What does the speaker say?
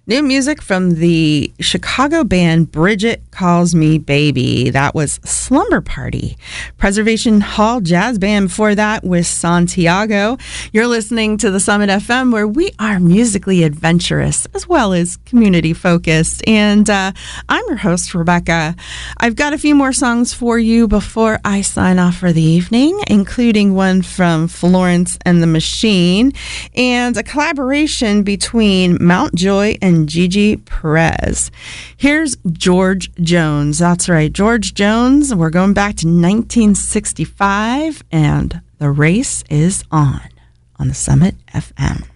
New music from the Chicago band Bridget Calls Me Baby. That was Slumber Party. Preservation Hall Jazz Band before that with Santiago. You're listening to the Summit FM, where we are musically adventurous as well as community focused. And I'm your host, Rebecca. I've got a few more songs for you before I sign off for the evening, including one from Florence and the Machine and a collaboration between Mount Joy and Gigi Perez. Here's George Jones. That's right, George Jones. We're going back to 1965, and the race is on the Summit FM.